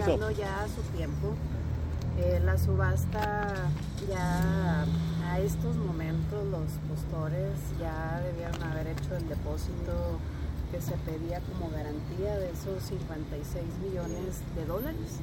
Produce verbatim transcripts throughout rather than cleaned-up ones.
llegando ya a su tiempo. Eh, la subasta ya a estos momentos los postores ya debieron haber hecho el depósito que se pedía como garantía de esos cincuenta y seis millones de dólares.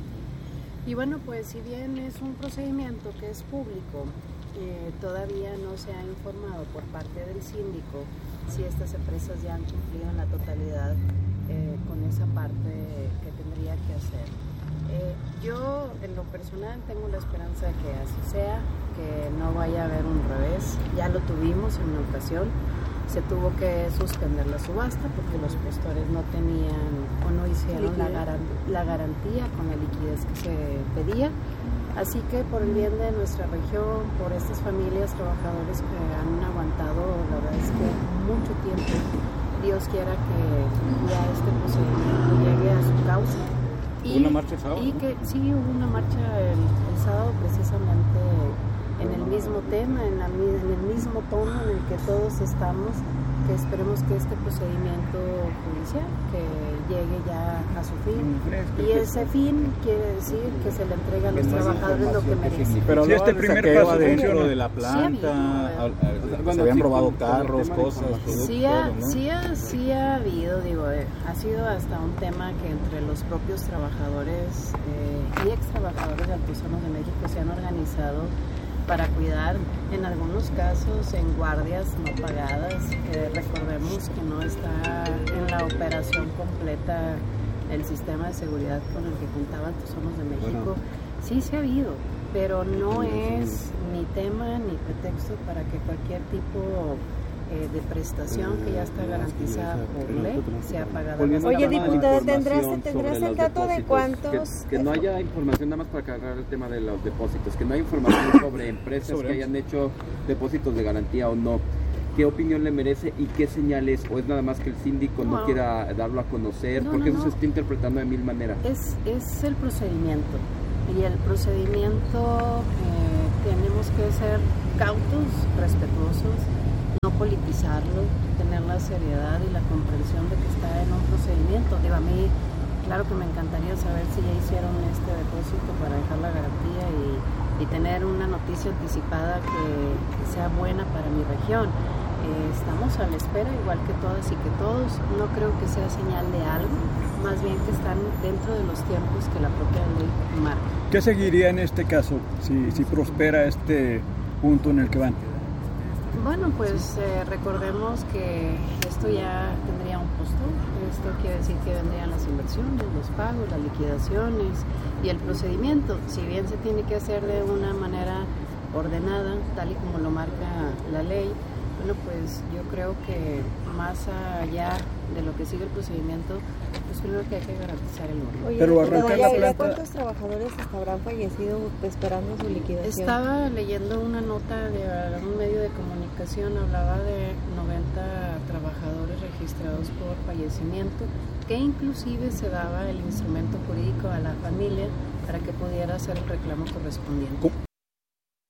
Y bueno, pues si bien es un procedimiento que es público, eh, todavía no se ha informado por parte del síndico si estas empresas ya han cumplido en la totalidad eh, con esa parte que tendría que hacer. Eh, yo en lo personal tengo la esperanza de que así sea, que no vaya a haber un revés. Ya lo tuvimos en una ocasión, se tuvo que suspender la subasta porque los postores no tenían o no hicieron la, garan la garantía con la liquidez que se pedía. Así que por el bien de nuestra región, por estas familias trabajadores que han aguantado, la verdad es que mucho tiempo, Dios quiera que ya este procedimiento llegue a su causa. ¿Hubo una marcha el sábado? Y que sí, hubo una marcha el, el sábado precisamente en el mismo tema, en, la, en el mismo tono en el que todos estamos, que esperemos que este procedimiento judicial que llegue ya a su fin. Y ese fin quiere decir que se le entrega a los trabajadores lo que merecen. Pero si este primer caso dentro de la planta, sí se habían robado carros, cosas, productos, sí ha, ¿no? sí, ha, sí ha habido, digo, eh, ha sido hasta un tema que entre los propios trabajadores eh, y ex trabajadores de Artesanos de México se han organizado para cuidar, en algunos casos, en guardias no pagadas. Eh, recordemos que no está en la operación completa el sistema de seguridad con el que contaba Artesanos de México. Bueno. Sí se ha habido, pero no es ni tema ni pretexto para que cualquier tipo eh, de prestación que ya está garantizada por ley sea pagada. Oye, diputada, ¿tendrás, ¿tendrás el dato de cuántos? Que, que no haya información, nada más para aclarar el tema de los depósitos, que no hay información sobre empresas sobre que hayan hecho depósitos de garantía o no. ¿Qué opinión le merece y qué señales? ¿O es nada más que el síndico no, no quiera darlo a conocer? No, porque no, eso no. se está interpretando de mil maneras. Es, es el procedimiento. Y el procedimiento eh, tenemos que ser cautos, respetuosos, no politizarlo, tener la seriedad y la comprensión de que está en un procedimiento. Digo, a mí, claro que me encantaría saber si ya hicieron este depósito para dejar la garantía y, y tener una noticia anticipada que, que sea buena para mi región. Eh, estamos a la espera, igual que todas y que todos. No creo que sea señal de algo, más bien que están dentro de los tiempos que la propia ley marca. ¿Qué seguiría en este caso si, si prospera este punto en el que van? Bueno, pues eh, recordemos que esto ya tendría un costo. Esto quiere decir que vendrían las inversiones, los pagos, las liquidaciones y el procedimiento. Si bien se tiene que hacer de una manera ordenada, tal y como lo marca la ley, bueno, pues yo creo que más allá de lo que sigue el procedimiento, pues creo que hay que garantizar el orden. Oye, pero arrancar la planta... ¿Cuántos trabajadores habrán fallecido esperando su liquidación? Estaba leyendo una nota de un medio de comunicación, hablaba de noventa trabajadores registrados por fallecimiento, que inclusive se daba el instrumento jurídico a la familia para que pudiera hacer el reclamo correspondiente.